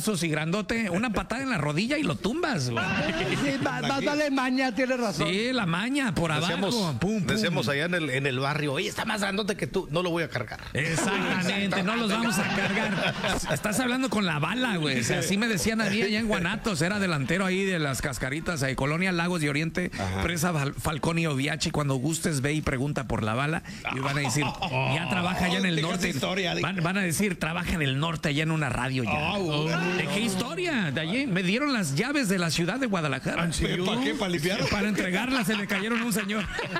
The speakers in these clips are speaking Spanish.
brazos y grandote, una patada en la rodilla y lo tumbas, güey. Sí, más vale maña, tienes razón. Sí, la maña por abajo. Decíamos allá en el barrio, oye, está más grandote que tú, no lo voy a cargar. Exactamente, no los vamos a cargar. Estás hablando con la bala, güey. O sea, así me decían a mí allá en Guanatos, era delantero ahí de las Cascaritas, ahí, Colonia Lagos de Oriente, presa Falcón y Oviachi. Cuando gustes, ve y pregunta por la bala y van a decir, ya trabaja allá en el norte. Van a decir, trabaja en el norte, allá en una radio ya. ¿De qué historia? De allí me dieron las llaves de la ciudad de Guadalajara. ¿Para qué? ¿Para limpiar? Para entregarlas, se le cayeron a un señor.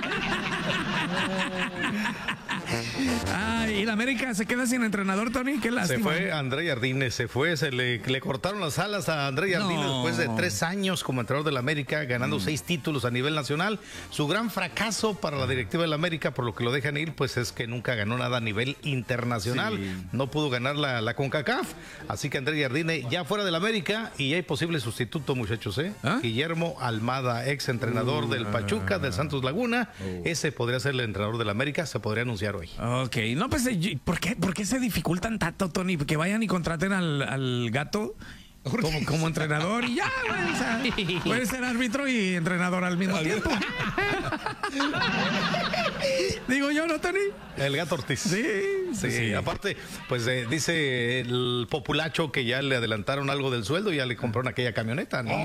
Y la América se queda sin entrenador, Tony. Qué lástima. Se fue André Jardine, se le cortaron las alas a André Jardine después de 3 años como entrenador de la América, ganando 6 títulos a nivel nacional. Su gran fracaso para la directiva de la América, por lo que lo dejan ir, pues es que nunca ganó nada a nivel internacional. No pudo ganar la CONCACAF. Así que André Jardine ya fuera de la América y hay posible sustituto, muchachos. Guillermo Almada, ex entrenador del Pachuca, del Santos Laguna. Ese podría ser el entrenador de la América, se podría anunciar hoy. Ok, no, pues, ¿por qué se dificultan tanto, Tony? Que vayan y contraten al Gato como entrenador y ya, güey. O sea, puede ser árbitro y entrenador al mismo tiempo. Digo yo, ¿no, Tony? El Gato Ortiz. Sí. Aparte, pues dice el populacho que ya le adelantaron algo del sueldo y ya le compraron aquella camioneta, ¿no?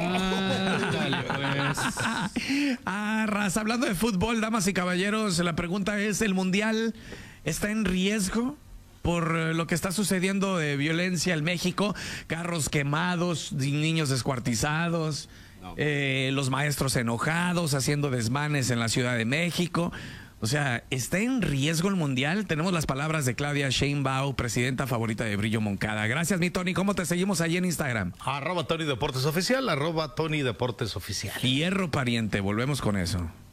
Raza, hablando de fútbol, damas y caballeros, la pregunta es, ¿el Mundial está en riesgo por lo que está sucediendo de violencia en México? Carros quemados, niños descuartizados, los maestros enojados, haciendo desmanes en la Ciudad de México. O sea, ¿está en riesgo el Mundial? Tenemos las palabras de Claudia Sheinbaum, presidenta favorita de Brillo Moncada. Gracias, mi Tony. ¿Cómo te seguimos allí en Instagram? @Tony Deportes Oficial, @Tony Deportes Oficial. Hierro pariente, volvemos con eso.